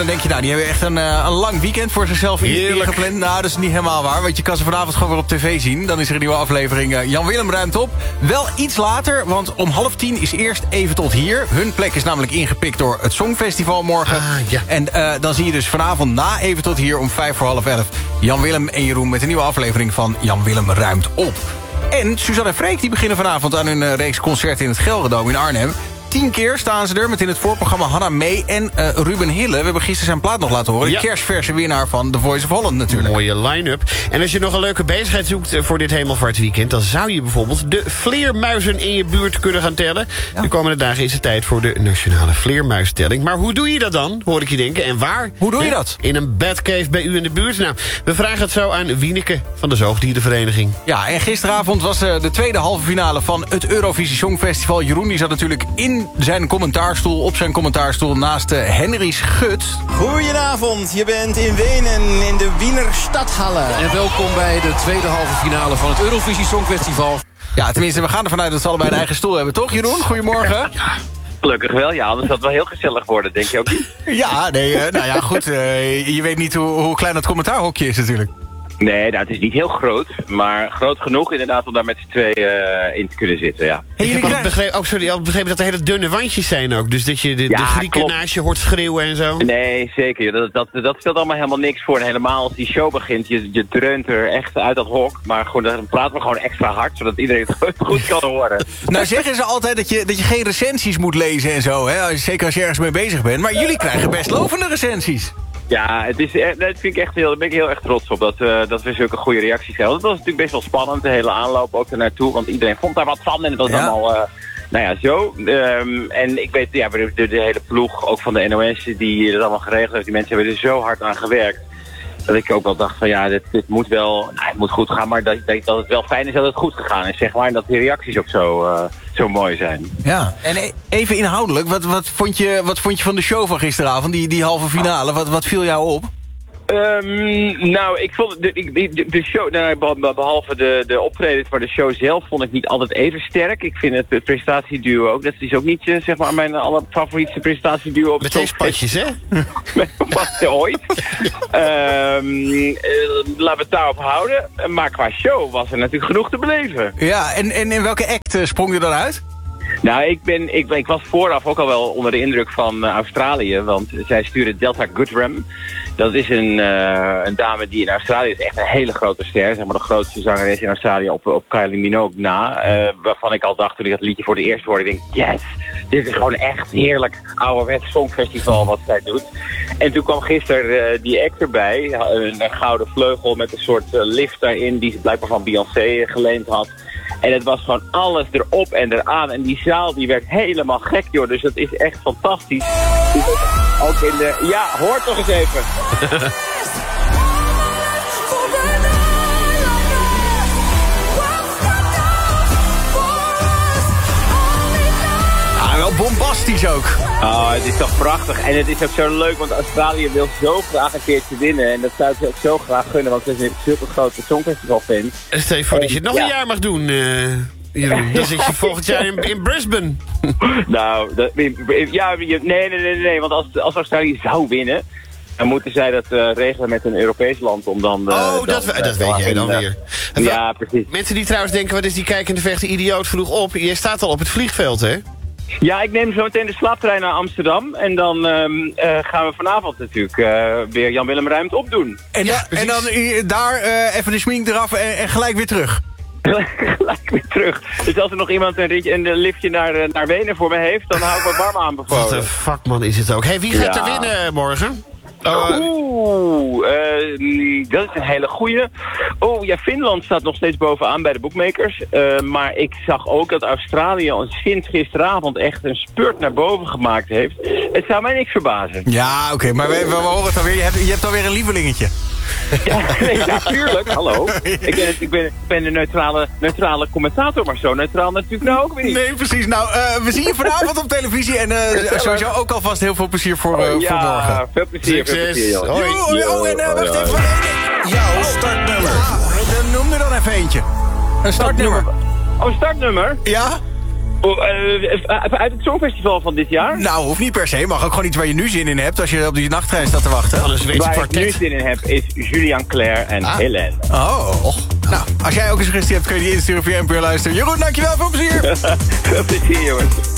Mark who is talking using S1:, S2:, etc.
S1: Dan denk je, nou, die hebben echt een lang weekend voor zichzelf ingepland. Nou, dat is niet helemaal waar, want je kan ze vanavond gewoon weer op tv zien. Dan is er een nieuwe aflevering Jan Willem ruimt op. Wel iets later, want om 9:30 is eerst Even tot hier. Hun plek is namelijk ingepikt door het Songfestival morgen.
S2: Ja.
S1: En dan zie je dus vanavond na Even tot hier om 11:55... Jan Willem en Jeroen met een nieuwe aflevering van Jan Willem ruimt op. En Suzanne en Freek die beginnen vanavond aan hun reeks concerten in het Gelredome in Arnhem. 10 keer staan ze er met in het voorprogramma Hanna Mee en Ruben Hille. We hebben gisteren zijn plaat nog laten horen. Ja. De kerstverse winnaar van The Voice of Holland natuurlijk.
S2: Mooie line-up. En als je nog een leuke bezigheid zoekt voor dit Hemelvaartweekend... dan zou je bijvoorbeeld de vleermuizen in je buurt kunnen gaan tellen. Ja. De komende dagen is het tijd voor de Nationale Vleermuistelling. Maar hoe doe je dat dan, hoor ik je denken? En waar?
S1: Hoe doe je dat?
S2: In een batcave bij u in de buurt? Nou, we vragen het zo aan Wieneke van de Zoogdierenvereniging.
S1: Ja, en gisteravond was de tweede halve finale van het Eurovisie Songfestival. Jeroen die zat natuurlijk in zijn commentaarstoel, op zijn commentaarstoel naast Henry Schut.
S3: Goedenavond, je bent in Wenen in de Wiener Stadhalle.
S4: En welkom bij de tweede halve finale van het Eurovisie Songfestival.
S1: Ja, tenminste, we gaan ervan uit dat ze allebei een eigen stoel hebben, toch Jeroen? Goedemorgen.
S5: Ja. Gelukkig wel, ja. Anders zou het wel heel gezellig worden, denk je ook niet?
S1: Ja, nee, nou ja, goed. Je weet niet hoe klein dat commentaarhokje is natuurlijk.
S5: Nee, nou, het is niet heel groot, maar groot genoeg inderdaad om daar met z'n tweeën in te kunnen zitten, ja.
S2: Hey, ik heb begrepen dat er hele dunne wandjes zijn ook. Dus dat je de Grieken naast je hoort schreeuwen en zo.
S5: Nee, zeker. Dat stelt allemaal helemaal niks voor. En helemaal als die show begint, je dreunt er echt uit dat hok. Maar gewoon, dan praten we gewoon extra hard, zodat iedereen het goed kan horen.
S1: Nou zeggen ze altijd dat je geen recensies moet lezen en zo, hè? Zeker als je ergens mee bezig bent. Maar jullie krijgen best lovende recensies.
S5: Ja, dat vind ik echt daar ben ik heel erg trots op, dat we zulke goede reacties hebben. Het was natuurlijk best wel spannend, de hele aanloop ook ernaartoe, want iedereen vond daar wat van en het was allemaal, nou ja, zo. En ik weet, ja, de hele ploeg, ook van de NOS, die dat allemaal geregeld heeft, die mensen hebben er zo hard aan gewerkt. Dat ik ook wel dacht van ja, dit moet wel, nou, het moet goed gaan, maar dat het wel fijn is dat het goed gegaan is, zeg maar. En dat die reacties ook zo mooi zijn.
S1: Ja, en even inhoudelijk, wat vond je van de show van gisteravond, die halve finale? Wat viel jou op?
S5: Nou, ik vond de show, behalve de optreden, maar de show zelf vond ik niet altijd even sterk. Ik vind het presentatieduo ook, dat is ook niet zeg maar mijn allerfavorietste presentatieduo op
S2: met deze patjes, hè?
S5: Wat ooit. Laten we het daarop houden. Maar qua show was er natuurlijk genoeg te beleven.
S1: Ja, en in welke act sprong je dan uit?
S5: Nou, ik was vooraf ook al wel onder de indruk van Australië, want zij sturen Delta Goodrem. Dat is een dame die in Australië is echt een hele grote ster, zeg maar de grootste zangeres in Australië op Kylie Minogue na. Waarvan ik al dacht toen ik dat liedje voor de eerste hoorde, ik denk, yes, dit is gewoon echt heerlijk ouderwets songfestival wat zij doet. En toen kwam gisteren die act erbij, een gouden vleugel met een soort lift daarin die ze blijkbaar van Beyoncé geleend had. En het was gewoon alles erop en eraan. En die zaal die werd helemaal gek, joh. Dus dat is echt fantastisch. Ook in de... Ja, hoor toch eens even.
S1: Wel bombastisch ook.
S5: Oh, het is toch prachtig. En het is ook zo leuk, want Australië wil zo graag een keertje winnen. En dat zou ik ook zo graag gunnen, want ze zijn zulke grote songfestivalfans.
S2: Stel je voor dat je het nog een jaar mag doen, Jeroen. Dan zit je volgend jaar in Brisbane.
S5: Nou, nee. Want als Australië zou winnen, dan moeten zij dat regelen met een Europees land om dan...
S2: dat weet jij dan weer.
S5: Ja, precies.
S2: Mensen die trouwens denken, wat is die kijkende vechte idioot vroeg op. Je staat al op het vliegveld, hè?
S5: Ja, ik neem zo meteen de slaaptrein naar Amsterdam. En dan gaan we vanavond natuurlijk weer Jan Willem ruimt opdoen.
S1: En dan daar even de schmink eraf en gelijk weer terug.
S5: Gelijk weer terug. Dus als er nog iemand een liftje naar Wenen voor me heeft, dan hou ik me warm aanbevolen.
S2: Wat een vakman is het ook. Hey, wie gaat er winnen morgen?
S5: Dat is een hele goeie. Oh ja, Finland staat nog steeds bovenaan bij de bookmakers. Maar ik zag ook dat Australië sinds gisteravond echt een spurt naar boven gemaakt heeft. Het zou mij niks verbazen.
S1: Ja, oké, maar we horen het alweer. Je hebt alweer een lievelingetje.
S5: Ja, tuurlijk. Hallo. Ik ben de neutrale commentator, maar zo neutraal natuurlijk nou ook weer niet.
S1: Nee, precies. Nou, we zien je vanavond op televisie en sowieso ook alvast heel veel plezier voor morgen.
S5: Ja, veel plezier.
S1: Hoi. Wacht even. Jouw startnummer. Dan noem er dan even eentje. Een startnummer.
S5: Oh, startnummer?
S1: Ja?
S5: Uit het Songfestival van dit jaar?
S1: Nou, hoeft niet per se. Mag ook gewoon iets waar je nu zin in hebt... als je op die nachttrein staat te wachten.
S2: Van een Zweedse
S5: Waar ik
S2: kwartet.
S5: nu zin in heb is Julian Claire en Hélène.
S1: Oh. Nou, als jij ook een suggestie hebt... kun je die insturen via NPR Luister. Jeroen, dankjewel. Veel plezier.
S5: Veel plezier, jongens.